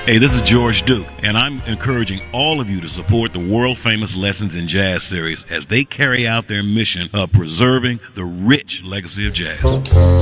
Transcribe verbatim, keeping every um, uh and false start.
Hey, this is George Duke, and I'm encouraging all of you to support the world-famous Lessons in Jazz series as they carry out their mission of preserving the rich legacy of jazz.